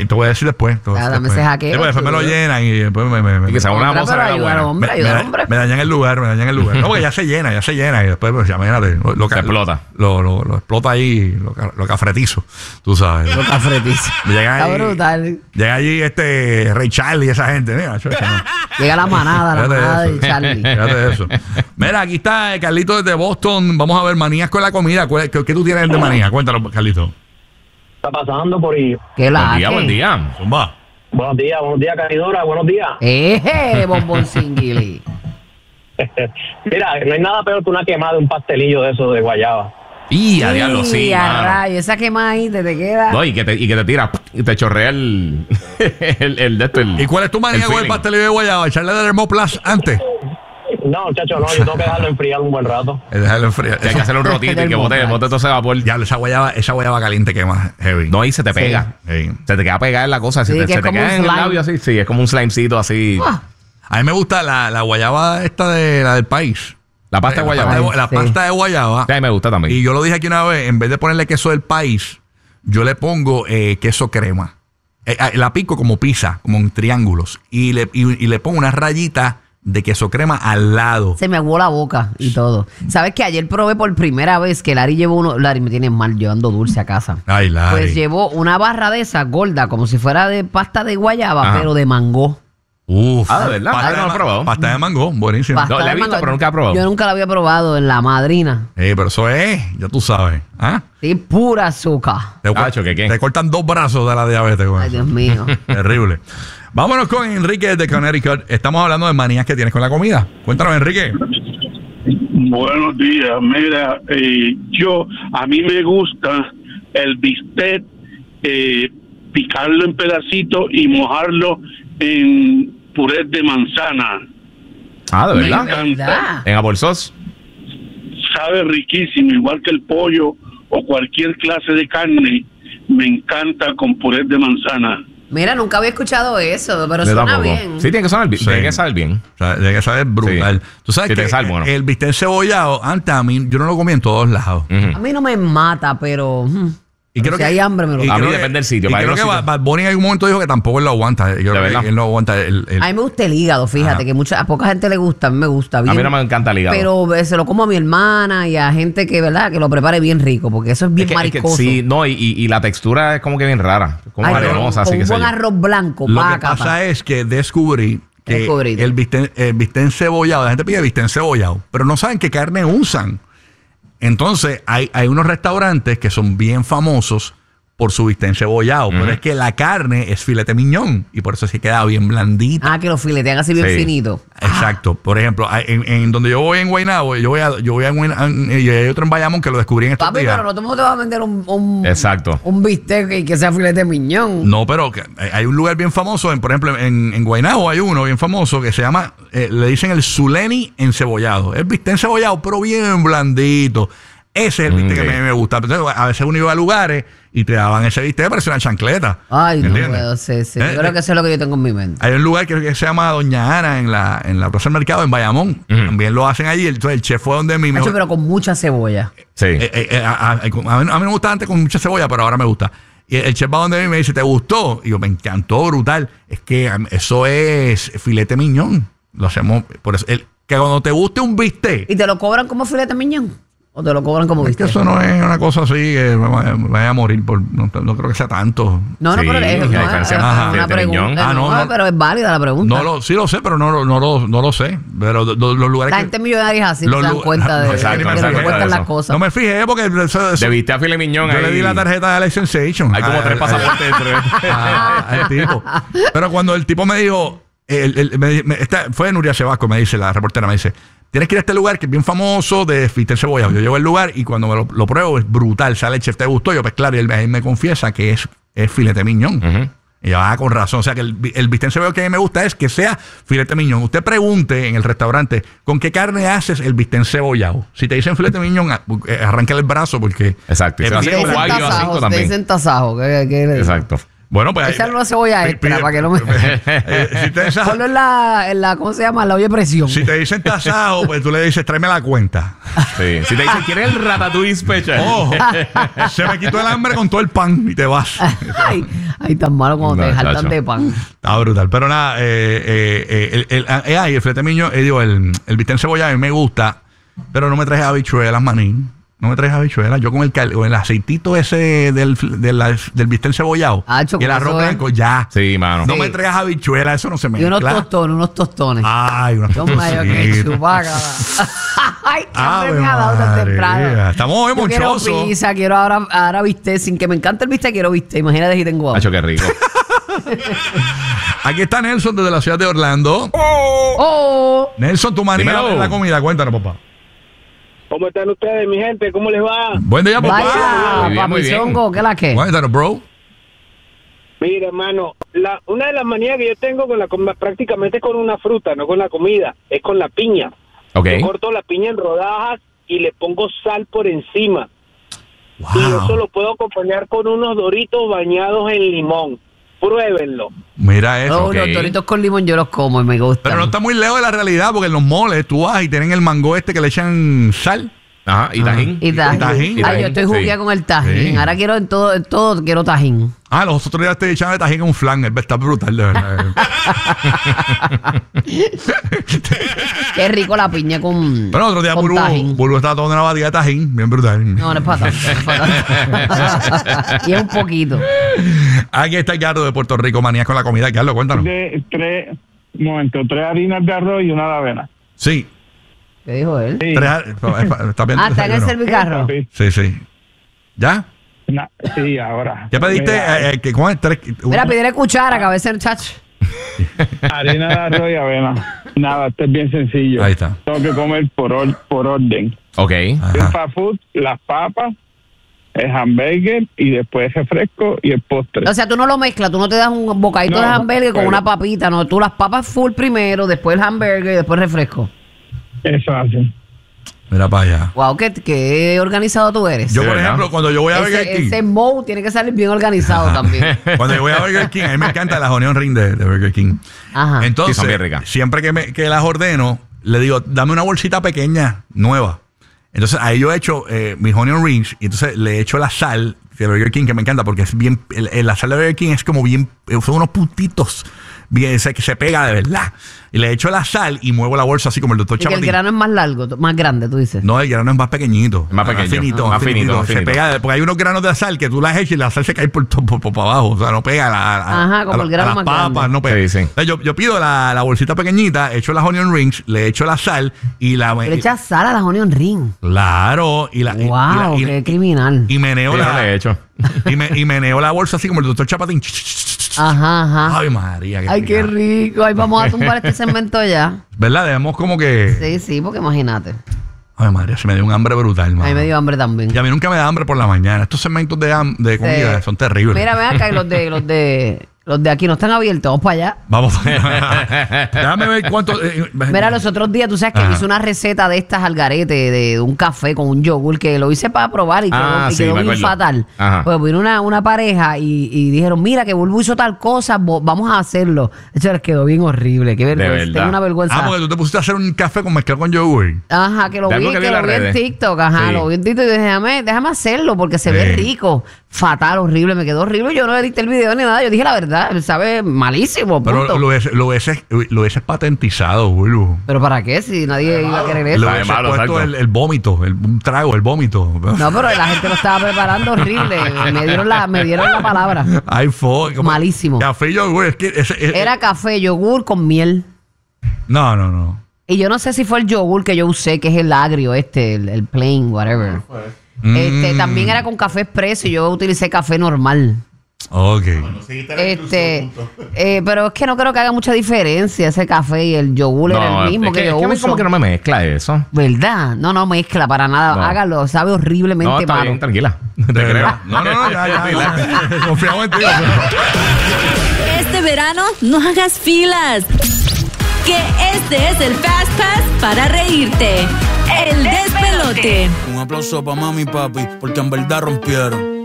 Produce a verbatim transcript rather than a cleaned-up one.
te voy a decir después. Ah, dame ese hackeo. Después, después me lo llenan y después me, me, me, y que sea una moza de la hombre, me, me, hombre. me dañan el lugar, me dañan el lugar. No, porque ya se llena, ya se llena y después, pues, ya imagínate. Lo, lo, se lo, explota. Lo, lo, lo explota ahí, lo, lo cafretizo, tú sabes. Lo cafretizo. Llega Está ahí, brutal. Llega allí este Ray Charlie y esa gente. Mira, eso, eso no. Llega la manada, la Fíjate manada eso. de Charlie. Fíjate de eso. Mira, aquí está eh, Carlito desde Boston. Vamos a ver manías con la comida. ¿Qué, qué tú tienes de manía? Cuéntalo, Carlito. Está pasando por ahí. ¿Qué la Buen día, hace? buen día. Zumba. Buenos días, buenos días, caridora, buenos días. ¡Eh, bombón singuili! Mira, no hay nada peor que una quemada de un pastelillo de eso de guayaba. Y a diablo, sí, a mano. rayo, esa quemada ahí te, te queda. No, y que te, y que te tira y te chorrea el, el, el de esto. El, ¿Y cuál es tu manía con el feeling. pastelillo de guayaba? ¿Echarle Dermoplas antes? No, chacho, no, yo tengo que dejarlo enfriar un buen rato. Es dejarlo enfriar. Hay que hacer un rotito y que bote, bote todo ese vapor. Ya, esa guayaba, esa guayaba caliente quema heavy. No, y se te pega. Sí. Se te queda pegada en la cosa. Sí, se te, que se es te como queda un en el slime. labio así. Sí, es como un slimecito así. Ah, A mí me gusta la, la guayaba esta de la del país. La pasta de La guayaba. pasta de, la Sí. pasta de guayaba. Sí, a mí me gusta también. Y yo lo dije aquí una vez, en vez de ponerle queso del país, yo le pongo eh, queso crema. Eh, eh, la pico como pizza, como en triángulos. Y le, y, y le pongo una rayita de queso crema al lado. se me aguó la boca y todo. ¿Sabes que ayer probé por primera vez que Larry llevó uno? Larry me tiene mal llevando dulce a casa. Ay, Larry. Pues llevó una barra de esa gorda, como si fuera de pasta de guayaba, Ajá. pero de mango. Uf. Ah, ¿de verdad? Pasta, Ah, no lo he ma- probado. pasta de mango, buenísimo. Pasta No, la he de visto, mango. pero nunca la he probado. Yo nunca la había probado en la madrina. Eh, pero eso es, ya tú sabes. ¿Ah? Sí, pura azúcar. Te, Ah, choque, ¿qué? te cortan dos brazos de la diabetes con Ay, eso. Dios mío. Terrible. Vámonos con Enrique de Connecticut. Estamos hablando de manías que tienes con la comida. Cuéntanos, Enrique. Buenos días, mira, eh, yo, a mí me gusta el bistec, eh, picarlo en pedacitos y mojarlo en puré de manzana. Ah, de Me verdad. encanta. ¿Verdad? En Apple Sauce. Sabe riquísimo, igual que el pollo o cualquier clase de carne, me encanta con puré de manzana. Mira, nunca había escuchado eso, pero Yo suena tampoco. bien. Sí, tiene que sonar bien. Sí. Tiene que saber bien. O sea, tiene que saber brutal. Sí. Tú sabes Sí, que tiene que saber bueno. el bistec cebollado, antes a mí, yo no lo comía en todos lados. Ujú. A mí no me mata, pero... mm, Y pero creo si que, hay hambre me lo y A mí creo que- depende del sitio. Y Para creo ir a que los Bad sitios- Bad Bunny en algún momento dijo que tampoco él lo aguanta. Yo creo ¿De que verdad? él no aguanta el... el- A mí me gusta el hígado, fíjate, Ajá. que mucha, a poca gente le gusta, a mí me gusta bien. A mí no me encanta el hígado. Pero eh, se lo como a mi hermana y a gente que, ¿verdad? Que lo prepare bien rico, porque eso es bien Es que- es que maricoso. sí, no, y, y- y la textura es como que bien rara. Como Ay, con- arenosa, con así que un sé buen yo. arroz blanco, Lo que pácata. pasa es que descubrí que Descubriste. el bistec, el bistec encebollado, la gente pide bistec encebollado, pero no saben qué carne usan. Entonces, hay, hay unos restaurantes que son bien famosos por su bistec encebollado, pero es que la carne es filete miñón y por eso se queda bien blandita. Ah, que lo filetean así bien Sí. finito. Exacto. Por ejemplo, hay- en, en donde yo voy en Guaynabo, yo voy a, yo voy a Guaynabo, y hay otro en Bayamón que lo descubrí en estos Papi, días. pero no todo el mundo te va a vender un, un, Exacto. un bistec y que sea filete miñón. No, pero que hay un lugar bien famoso, en, por ejemplo, en, en Guaynabo hay uno bien famoso que se llama, eh, le dicen el Zuleni encebollado. Es bistec encebollado, pero bien blandito. Ese es el bistec Mm, que a mí me gusta. Entonces, a veces uno iba a lugares y te daban ese bistec, parece una chancleta. Ay, no ¿Entiendes? puedo, sí, sí. Eh, Yo creo eh, que eso es lo que yo tengo en mi mente. Hay un lugar que, que se llama Doña Ana en la, en la Plaza del Mercado en Bayamón. Ujú. También lo hacen allí. Entonces, el chef fue donde mi Hacho, mejor... pero con mucha cebolla. Sí. Eh, eh, eh, a, a- a mí, a mí no me gusta antes con mucha cebolla, pero ahora me gusta. Y el chef va donde mí y me dice, ¿te gustó? Y yo, me encantó, brutal. Es que um, eso es filete miñón. Lo hacemos, por eso, el, que cuando te guste un bistec, ¿Y te lo cobran como filete miñón? ¿O te lo cobran como es que bistec? eso no es una cosa así que me vaya me vaya a morir, por, no, no creo que sea tanto. No, no, Sí, pero es, la no, es- diferencia es entre una filete pregunta. miñón. Ah, no, no, no. pero es válida la pregunta. No lo, sí lo sé, pero no, lo- no, lo, no lo sé. Pero do- do- los lugares La que... gente millonaria es así, Los se dan lu- cuenta de, Exacto, de lo exacto, que cuestan eso. las cosas. No me fijé porque eso- eso- De viste a filet miñón yo ahí. le di la tarjeta de Alex Sensation. Hay como Ah, tres ah, pasaportes dentro de- Ah, al tipo. Pero cuando el tipo me dijo, el, el- me- me- esta- fue Nuria Sebasco, me dice, la reportera, me dice, tienes que ir a este lugar que es bien famoso de bistec cebollado. Yo llego al lugar y cuando me lo, lo pruebo es brutal. Sale el chef, ¿te gustó? Yo, pues claro, y él, él me confiesa que es, es filete miñón. Ujú. Y yo, ah, con razón. O sea que el, el bistec cebollado que a mí me gusta es que sea filete miñón. Usted pregunte en el restaurante, ¿con qué carne haces el bistec cebollado? Si te dicen filete miñón, arranca el brazo porque... Exacto. Y es se lo hace bien con blandito. guayo a cinco Tasajo, te también. dicen tasajo. ¿qué- qué le digo? Exacto. Bueno, pues... Esa es una cebolla pi- extra, pide- para que no me... eh, si, te dicen- Ponlo en la, en la, ¿cómo se llama? En la olla de presión. si te dicen tasado, pues tú le dices, tráeme la cuenta. Sí. Si te dicen, ¿quieres el ratatouille special? Ojo, se me quitó el hambre con todo el pan y te vas. ay, ay, tan malo cuando No, te jaltan chacho. de pan. Está brutal. Pero nada, eh, eh, eh, el, el, eh, ay, el filete miño, eh, digo, el, el bistec encebollado a mí me gusta, pero no me traes habichuelas, manín. No me traes habichuelas. Yo con el, cal- con el aceitito ese del, del, del bistec encebollado Acho, y el con arroz eso es- blanco, ya. Sí, mano. No Sí. me traigas habichuelas, eso no se me Y unos tostones, unos tostones. Ay, unos Dios mío, qué tostoncitos. chupaca. Ay, qué hambre Ave me ha dado tan María. temprano. Estamos hoy Yo quiero mochosos. pizza, quiero ahora, ahora bistec. Sin que me encante el bistec, quiero bistec. Imagínate si tengo hambre. Hacho, qué rico. Aquí está Nelson desde la ciudad de Orlando. Oh, Nelson, tu manía Dímelo. en la comida, cuéntanos, papá. ¿Cómo están ustedes, mi gente? ¿Cómo les va? Buen día, papá. vaya, Muy bien, muy bien. papizongo, ¿qué la que? Cuéntanos, bro. Mira, hermano, la, una de las manías que yo tengo con la comida, prácticamente con una fruta, no con la comida, es con la piña. Ok. Yo corto la piña en rodajas y le pongo sal por encima. Wow. Y eso lo puedo acompañar con unos doritos bañados en limón. Pruébenlo. Mira eso. Oh, ok. Los doritos con limón yo los como y me gustan. Pero no está muy lejos de la realidad porque en los moles tú vas y tienen el mango este que le echan sal. Ajá, y tajín. Y tajín. Y tajín. Ay, tajín, yo estoy sí. juguía con el tajín. Sí. Ahora quiero en todo, en todo quiero tajín. Ah, los otros días te echaban de tajín en un flan. Está brutal, de verdad. Qué rico la piña con, Pero otro día con Bulu, tajín. Bulu estaba tomando una batida de tajín. Bien brutal. No, no es para tanto. No es para tanto. Y es un poquito. Aquí está Carlos de Puerto Rico, manías con la comida. Carlos, cuéntanos. De tres, un momento, tres harinas de arroz y una de avena. Sí. ¿Qué dijo él? Sí. Tres, está bien. Ah, está en el desayuno. servicarro. Sí, Sí, sí. ¿Ya? na- sí, ahora. ¿Ya pediste? Mira, Eh, eh, que ¿cómo es? Tres, Mira, pídele cuchara, que a veces, chacho. harina de arroz y avena. Nada, esto es bien sencillo. Ahí está. Tengo que comer por, or- por orden. Ok. Ajá. El fast food, las papas, el hamburger y después el refresco y el postre. O sea, tú no lo mezclas, tú no te das un bocadito No, de hamburger con pero- una papita, no. Tú las papas full primero, después el hamburger y después el refresco. Eso hace. Mira para allá. Wow, qué, qué organizado tú eres. Yo, Sí, por ¿verdad? ejemplo, cuando yo voy a Burger ese, King, ese moe tiene que salir bien organizado también. cuando yo voy a Burger King, a mí me encanta las onion ring de, de Burger King. Ajá. Entonces, Sí, son bien ricas. siempre que, me, que las ordeno, le digo, dame una bolsita pequeña, nueva. Entonces, ahí yo he hecho eh, mis onion rings y entonces le echo la sal de Burger King, que me encanta porque es bien, el- el- la sal de Burger King es como bien, eh, son unos puntitos, bien, se, que se pega de verdad. Y le echo la sal y muevo la bolsa así como el doctor Y que el Chapatín. grano es más largo, más grande, tú dices. No, el grano es más pequeñito. Más pequeño. finito, Ah, más más finito. finito, más Se finito. pega, porque hay unos granos de sal que tú las echas y la sal se cae por, to- por, por, por abajo. O sea, no pega a, la- a- Ajá, a como la- el grano a las más papas, grande. no pega. Sí, sí. Entonces, yo, yo pido la, la bolsita pequeñita, echo las onion rings, le echo la sal y la... Le echas sal a las onion ring. Claro. Y la... y- y la- Wow, y- qué criminal. y meneo Sí, la... no le he hecho. y, me, y meneo la bolsa así como el doctor Chapatín. Ajá, ajá. Ay, María. Ay, qué rica. rico. Ay, vamos a tumbar este segmento ya. ¿Verdad? Debemos como que... Sí, sí, porque imagínate. Ay, María, se me dio un hambre brutal, A mí mano. me dio hambre también. Y a mí nunca me da hambre por la mañana. Estos segmentos de, ham- de comida Sí. son terribles. Mira, ven acá, y los de, los de, los de aquí no están abiertos. Vamos para allá. Vamos. Déjame ver cuánto. eh, Mira, los otros días, tú sabes que Ajá. yo hice una receta de estas al garete, de un café con un yogur, que lo hice para probar y quedó, Ah, y sí, quedó me bien acuerdo. fatal. Ajá. Pues vino una, una pareja y, y dijeron, mira, que Bulbu hizo tal cosa, bo- vamos a hacerlo. De hecho, les quedó bien horrible. Qué vergüenza. verdad. Tengo una vergüenza. Ah, porque tú te pusiste a hacer un café con mezclado con yogur. Ajá, que lo De vi, algo que que vi en lo las vi en redes. TikTok, ajá, Sí. lo vi en TikTok y dije, déjame, déjame hacerlo porque se ve Sí. rico. Fatal, horrible, me quedó horrible. Yo no edité el video ni nada, yo dije la verdad, sabe malísimo, punto. Pero lo hubieses lo hubiese, lo hubieses patentizado, Bulbu. ¿Pero para qué? Si nadie iba a querer Le eso. Sabe hubieses malo, puesto exacto. el, el vómito, el, un trago, el vómito. No, pero la gente lo estaba preparando horrible. Me dieron la, me dieron la palabra. Ay, fue. como- Malísimo. Café y yogur. Es que ese, ese- Era café, yogur con miel. No, no, no. Y yo no sé si fue el yogur que yo usé, que es el agrio este, el, el plain, whatever. Este, Mm. también era con café expreso y yo utilicé café normal. Ok. Este, eh, pero es que no creo que haga mucha diferencia ese café y el yogur era el mismo es que, que, yo es que a mí uso. como que no me mezcla eso. ¿Verdad? No, no mezcla para nada. No. Hágalo, sabe horriblemente No, está malo. bien, tranquila. Te De creo. verdad. No, no, no, ya, ya, ya. Confiamos en ti. Este verano no hagas filas. Que este es el Fast Pass para reírte. El despelote. Un aplauso pa' mami y papi, porque en verdad rompieron.